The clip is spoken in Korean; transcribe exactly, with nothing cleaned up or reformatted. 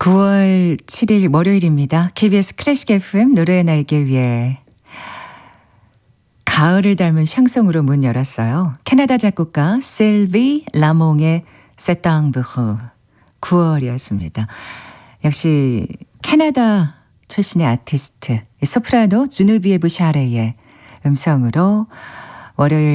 구월 칠일 월요일입니다. 케이비에스 클래식 에프엠 노래의 날개 위에 가을을 닮은 샹송으로 문 열었어요. 캐나다 작곡가 실비 라몽의 세땅브흐 구월이었습니다. 역시 캐나다 출신의 아티스트 소프라노 주누비에브 샤레의 음성으로 월요일